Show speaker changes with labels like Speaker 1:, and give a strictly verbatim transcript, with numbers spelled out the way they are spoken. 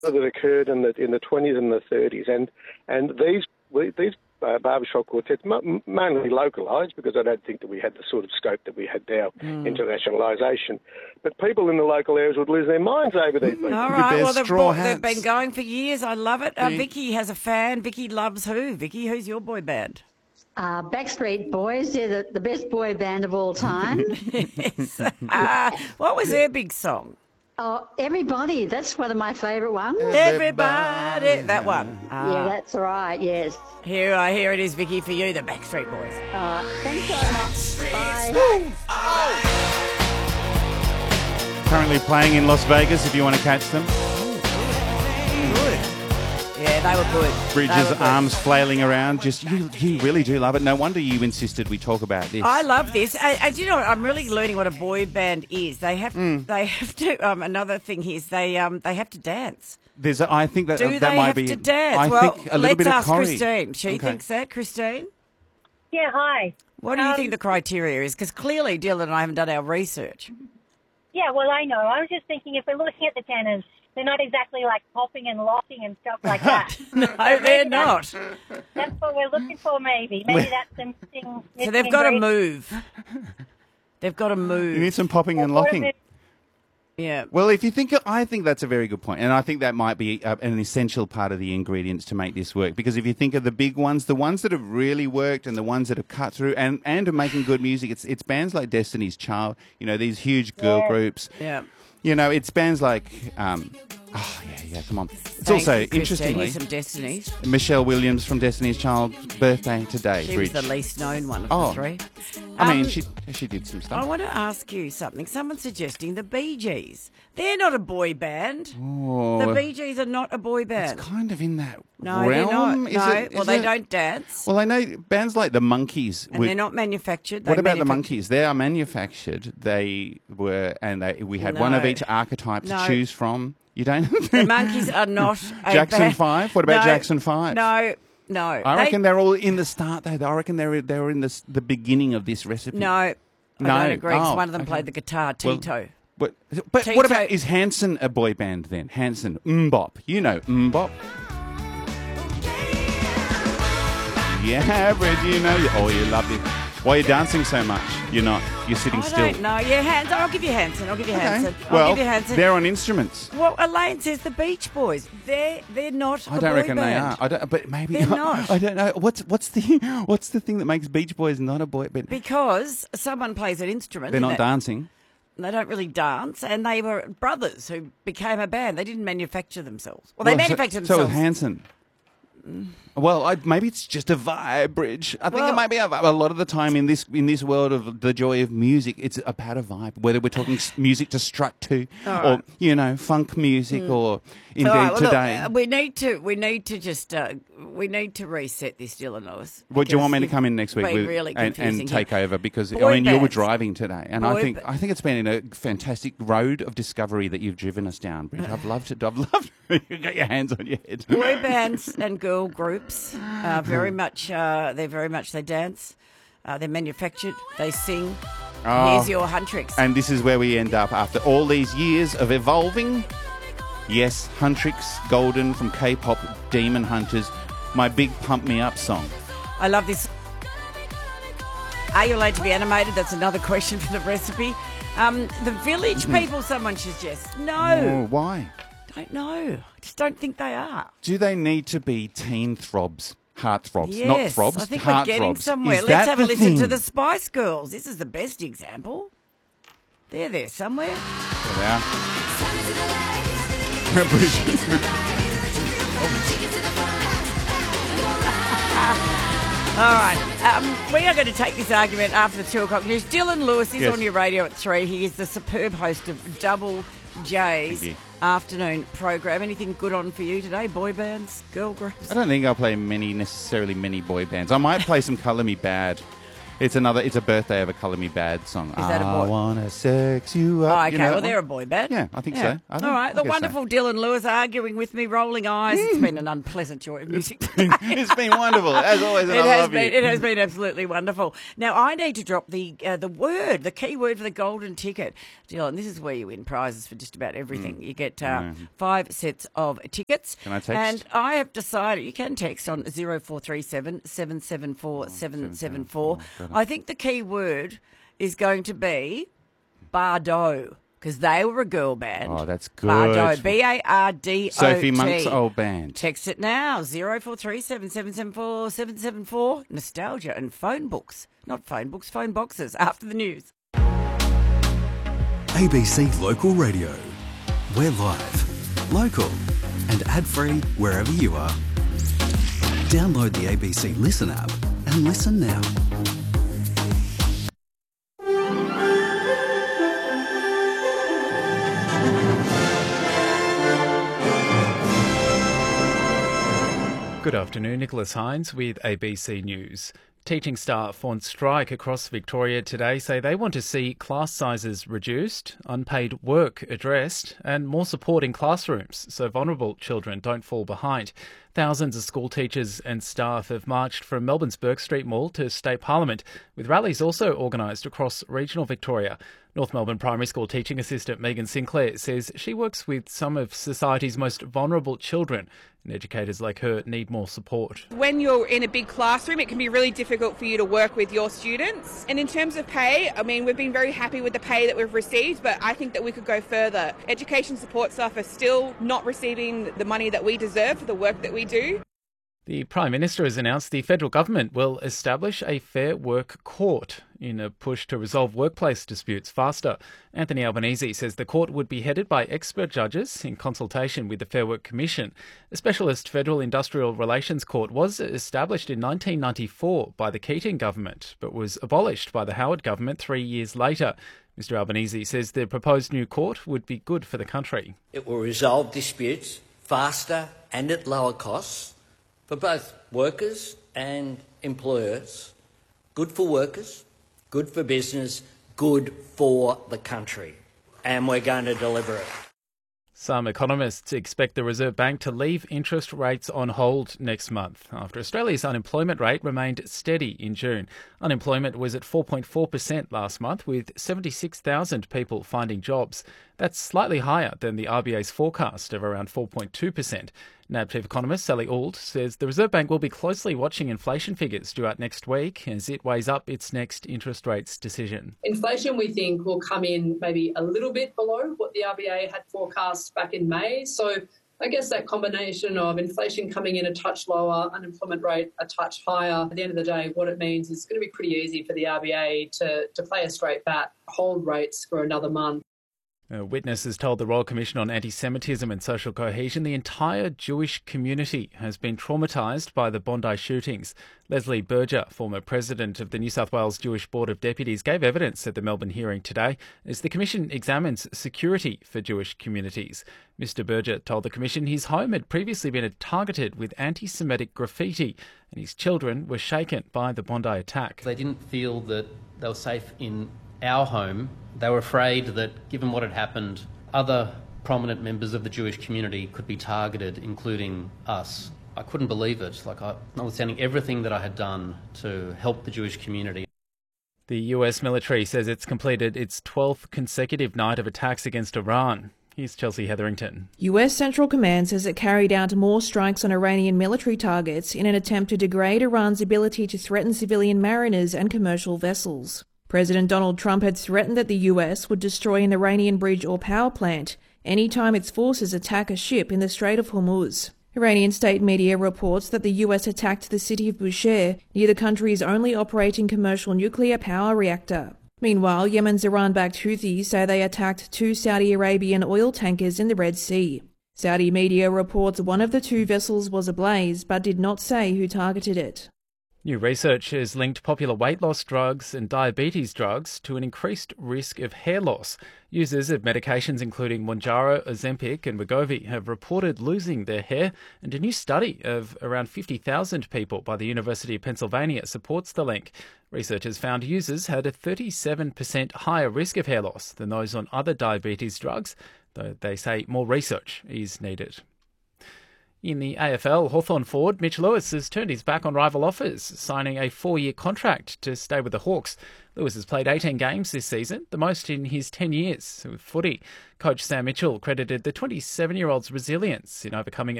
Speaker 1: that occurred in the in the twenties and the thirties, and and these these uh, barbershop quartets m- mainly localised, because I don't think that we had the sort of scope that we had now, mm. internationalisation. But people in the local areas would lose their minds over these people.
Speaker 2: All right, well they've, bought, they've been going for years. I love it. Uh, Vicky has a fan. Vicky loves who? Vicky, who's your boy band?
Speaker 3: Uh, Backstreet Boys, they're the, the best boy band of all time.
Speaker 2: Yes. uh, what was their big song?
Speaker 3: Oh, Everybody. That's one of my favourite ones.
Speaker 2: Everybody. That one.
Speaker 3: Uh, yeah, that's right, yes.
Speaker 2: Here, uh, here it is, Vicky, for you, the Backstreet Boys.
Speaker 3: Uh, thanks so much. Bye.
Speaker 4: Currently playing in Las Vegas if you want to catch them.
Speaker 2: Good. Yeah, they were good.
Speaker 4: Bridges,
Speaker 2: were good.
Speaker 4: arms flailing around. Just you, you really do love it. No wonder you insisted we talk about this.
Speaker 2: I love this. And, and you know, I'm really learning what a boy band is. They have, mm. they have to. Um, another thing is they, um, they have to dance.
Speaker 4: There's, a, I think that
Speaker 2: do
Speaker 4: uh, that
Speaker 2: they
Speaker 4: might
Speaker 2: have
Speaker 4: be.
Speaker 2: to dance?
Speaker 4: I
Speaker 2: well,
Speaker 4: think a little
Speaker 2: let's
Speaker 4: bit of
Speaker 2: ask
Speaker 4: choreo.
Speaker 2: Christine. She
Speaker 4: okay.
Speaker 2: thinks that. Christine.
Speaker 5: Yeah. Hi.
Speaker 2: What do you
Speaker 5: um,
Speaker 2: think the criteria is? Because clearly Dylan and I haven't done our research.
Speaker 5: Yeah. Well, I know. I was just thinking if we're looking at the tenors, they're not exactly like popping and locking and stuff like that.
Speaker 2: No, they're not.
Speaker 5: That's, that's what we're looking for, maybe. Maybe that's the missing.
Speaker 2: So they've got to move. They've got to move.
Speaker 4: You need some popping and locking.
Speaker 2: Yeah.
Speaker 4: Well, if you think, I think that's a very good point, and I think that might be a, an essential part of the ingredients to make this work. Because if you think of the big ones, the ones that have really worked, and the ones that have cut through, and and are making good music, it's it's bands like Destiny's Child. You know, these huge girl
Speaker 5: yeah.
Speaker 4: groups.
Speaker 2: Yeah.
Speaker 4: You know, it's bands like, um, oh, yeah, yeah, come on. It's
Speaker 2: Thank
Speaker 4: also,
Speaker 2: you,
Speaker 4: interestingly,
Speaker 2: some Destinies.
Speaker 4: Michelle Williams from Destiny's Child's birthday today.
Speaker 2: She
Speaker 4: Bridge.
Speaker 2: was the least known one of
Speaker 4: oh.
Speaker 2: the three.
Speaker 4: I mean,
Speaker 2: um,
Speaker 4: she she did some stuff.
Speaker 2: I want to ask you something. Someone's suggesting the Bee Gees. They're not a boy band.
Speaker 4: Oh,
Speaker 2: the Bee Gees are not a boy band.
Speaker 4: It's kind of in that
Speaker 2: no,
Speaker 4: realm.
Speaker 2: they're not. No,
Speaker 4: it,
Speaker 2: well, they it? don't dance.
Speaker 4: Well, I know bands like the Monkees.
Speaker 2: And they're not manufactured.
Speaker 4: What about
Speaker 2: manufac-
Speaker 4: the Monkees? They are manufactured. They were, and they, we had
Speaker 2: no.
Speaker 4: one of each archetype to
Speaker 2: no.
Speaker 4: choose from. You don't?
Speaker 2: The Monkees are not a
Speaker 4: Jackson
Speaker 2: band.
Speaker 4: five? What about
Speaker 2: no,
Speaker 4: Jackson five?
Speaker 2: No. No,
Speaker 4: I
Speaker 2: they,
Speaker 4: reckon they're all in the start, though. I reckon they're they were in the the beginning of this recipe.
Speaker 2: No, I
Speaker 4: no.
Speaker 2: don't agree.
Speaker 4: Oh,
Speaker 2: one of them
Speaker 4: okay.
Speaker 2: played the guitar, Tito.
Speaker 4: Well, but but
Speaker 2: Tito.
Speaker 4: what about, is Hanson a boy band then? Hanson, Mbop. You know Mbop. Yeah, but you know, oh, you love it. Why are you dancing so much? You're not. You're sitting
Speaker 2: I
Speaker 4: still.
Speaker 2: don't know. Yeah, Hanson. I'll give you Hanson. I'll give you
Speaker 4: Okay.
Speaker 2: Hanson. I'll
Speaker 4: Well,
Speaker 2: give you Hanson.
Speaker 4: they're on instruments.
Speaker 2: Well, Elaine says the Beach Boys. They're they're not.
Speaker 4: I
Speaker 2: a
Speaker 4: don't
Speaker 2: boy
Speaker 4: reckon
Speaker 2: band.
Speaker 4: they are. I don't. But maybe
Speaker 2: They're not.
Speaker 4: I don't know. What's what's the what's the thing that makes Beach Boys not a boy band?
Speaker 2: Because someone plays an instrument.
Speaker 4: They're not
Speaker 2: and
Speaker 4: dancing.
Speaker 2: They don't really dance, and they were brothers who became a band. They didn't manufacture themselves. Well, they
Speaker 4: Well,
Speaker 2: manufactured
Speaker 4: so,
Speaker 2: themselves.
Speaker 4: So was Hanson. Mm. Well, I, maybe it's just a vibe, Bridge. I think
Speaker 2: well,
Speaker 4: it might be a vibe. A lot of the time in this in this world of the joy of music, it's about a vibe. Whether we're talking music to strut to,
Speaker 2: right.
Speaker 4: or you know, funk music, mm. or indeed
Speaker 2: right, well,
Speaker 4: today.
Speaker 2: Look, we need to we need to just uh, we need to reset this, Dylan Lewis.
Speaker 4: Well, do you want me to come in next week with,
Speaker 2: really
Speaker 4: and, and take
Speaker 2: here.
Speaker 4: over? Because
Speaker 2: Boy
Speaker 4: I mean, you were
Speaker 2: bands.
Speaker 4: driving today, and
Speaker 2: Boy
Speaker 4: I think
Speaker 2: ba-
Speaker 4: I think it's been a fantastic road of discovery that you've driven us down, Bridge. I've loved it. I've loved it. You got your hands on your head.
Speaker 2: Boy bands and girl groups are very much. Uh, they're very much. They dance. Uh, they're manufactured. They sing.
Speaker 4: Oh,
Speaker 2: Here's your Huntrix.
Speaker 4: And this is where we end up after all these years of evolving. Yes, Huntrix Golden from K-pop Demon Hunters, my big pump me up song.
Speaker 2: I love this. Are you allowed to be animated? That's another question for the recipe. Um, the Village People, someone suggests. No.
Speaker 4: Oh, why?
Speaker 2: Don't know. I just don't think they are.
Speaker 4: Do they need to be teen throbs? Heart throbs,
Speaker 2: Yes,
Speaker 4: not throbs.
Speaker 2: I think
Speaker 4: heart
Speaker 2: we're getting
Speaker 4: throbs.
Speaker 2: somewhere.
Speaker 4: Is
Speaker 2: Let's
Speaker 4: that
Speaker 2: have a
Speaker 4: the
Speaker 2: listen
Speaker 4: thing?
Speaker 2: to the Spice Girls. This is the best example. They're there somewhere.
Speaker 4: There they are.
Speaker 2: All right. Um, we are going to take this argument after the two o'clock news. Dylan Lewis is
Speaker 4: Yes.
Speaker 2: on your radio at three. He is the superb host of Double J's afternoon program. Anything good on for you today? Boy bands, girl groups?
Speaker 4: I don't think I'll play many, necessarily many boy bands. I might play some Colour Me Bad. It's another. It's a birthday of a Colour Me Bad song.
Speaker 2: Is that a
Speaker 4: I
Speaker 2: boy?
Speaker 4: wanna sex you up.
Speaker 2: Oh, okay,
Speaker 4: You know
Speaker 2: well,
Speaker 4: that
Speaker 2: they're
Speaker 4: one?
Speaker 2: a boy band.
Speaker 4: Yeah, I think
Speaker 2: Yeah.
Speaker 4: so. I think,
Speaker 2: All right,
Speaker 4: I
Speaker 2: the
Speaker 4: guess so.
Speaker 2: wonderful Dylan Lewis arguing with me, rolling eyes. It's been an unpleasant joy of music.
Speaker 4: It's been wonderful, as always, and
Speaker 2: It
Speaker 4: I
Speaker 2: has
Speaker 4: love
Speaker 2: been.
Speaker 4: you.
Speaker 2: It has been absolutely wonderful. Now I need to drop the uh, the word, the key word for the golden ticket, Dylan. This is where you win prizes for just about everything.
Speaker 4: Mm.
Speaker 2: You get uh, five sets of tickets.
Speaker 4: Can I text?
Speaker 2: And I have decided you can text on zero four three seven seven seven four seven seven four. I think the key word is going to be Bardot, because they were a girl band.
Speaker 4: Oh, that's good.
Speaker 2: Bardot, B A R D O T.
Speaker 4: Sophie Monk's old band.
Speaker 2: Text it now, zero four three seven seven seven four seven seven four. Nostalgia and phone books. Not phone books, phone boxes. After the news.
Speaker 6: A B C Local Radio. We're live, local and ad-free wherever you are. Download the A B C Listen app and listen now.
Speaker 7: Good afternoon, Nicholas Hines with A B C News. Teaching staff on strike across Victoria today say they want to see class sizes reduced, unpaid work addressed, and more support in classrooms so vulnerable children don't fall behind. Thousands of school teachers and staff have marched from Melbourne's Bourke Street Mall to State Parliament, with rallies also organised across regional Victoria. North Melbourne Primary School teaching assistant Megan Sinclair says she works with some of society's most vulnerable children, and educators like her need more support.
Speaker 8: When you're in a big classroom, it can be really difficult for you to work with your students. And in terms of pay, I mean, we've been very happy with the pay that we've received, but I think that we could go further. Education support staff are still not receiving the money that we deserve for the work that we do.
Speaker 7: The Prime Minister has announced the federal government will establish a Fair Work Court in a push to resolve workplace disputes faster. Anthony Albanese says the court would be headed by expert judges in consultation with the Fair Work Commission. A specialist federal industrial relations court was established in nineteen ninety-four by the Keating government, but was abolished by the Howard government three years later. Mister Albanese says the proposed new court would be good for the country.
Speaker 9: It will resolve disputes faster and at lower costs for both workers and employers. Good for workers, good for business, good for the country. And we're going to deliver it.
Speaker 7: Some economists expect the Reserve Bank to leave interest rates on hold next month after Australia's unemployment rate remained steady in June. Unemployment was at four point four percent last month, with seventy-six thousand people finding jobs. That's slightly higher than the R B A's forecast of around four point two percent. N A B chief economist Sally Auld says the Reserve Bank will be closely watching inflation figures due out next week as it weighs up its next interest rates decision.
Speaker 10: Inflation, we think, will come in maybe a little bit below what the R B A had forecast back in May. So I guess that combination of inflation coming in a touch lower, unemployment rate a touch higher, at the end of the day, what it means is it's going to be pretty easy for the R B A to, to play a straight bat, hold rates for another month.
Speaker 7: A witness has told the Royal Commission on Anti-Semitism and Social Cohesion the entire Jewish community has been traumatised by the Bondi shootings. Leslie Berger, former president of the New South Wales Jewish Board of Deputies, gave evidence at the Melbourne hearing today as the Commission examines security for Jewish communities. Mister Berger told the Commission his home had previously been targeted with anti-Semitic graffiti and his children were shaken by the Bondi attack.
Speaker 11: They didn't feel that they were safe in our home. They were afraid that, given what had happened, other prominent members of the Jewish community could be targeted, including us. I couldn't believe it, like I, notwithstanding everything that I had done to help the Jewish community.
Speaker 7: The U S military says it's completed its twelfth consecutive night of attacks against Iran. Here's Chelsea Hetherington.
Speaker 12: U S Central Command says it carried out more strikes on Iranian military targets in an attempt to degrade Iran's ability to threaten civilian mariners and commercial vessels. President Donald Trump had threatened that the U S would destroy an Iranian bridge or power plant any time its forces attack a ship in the Strait of Hormuz. Iranian state media reports that the U S attacked the city of Bushehr, near the country's only operating commercial nuclear power reactor. Meanwhile, Yemen's Iran-backed Houthis say they attacked two Saudi Arabian oil tankers in the Red Sea. Saudi media reports one of the two vessels was ablaze, but did not say who targeted it.
Speaker 7: New research has linked popular weight loss drugs and diabetes drugs to an increased risk of hair loss. Users of medications including Mounjaro, Ozempic and Wegovy have reported losing their hair, and a new study of around fifty thousand people by the University of Pennsylvania supports the link. Researchers found users had a thirty-seven percent higher risk of hair loss than those on other diabetes drugs, though they say more research is needed. In the A F L, Hawthorn forward Mitch Lewis has turned his back on rival offers, signing a four-year contract to stay with the Hawks. Lewis has played eighteen games this season, the most in his ten years with footy. Coach Sam Mitchell credited the twenty-seven-year-old's resilience in overcoming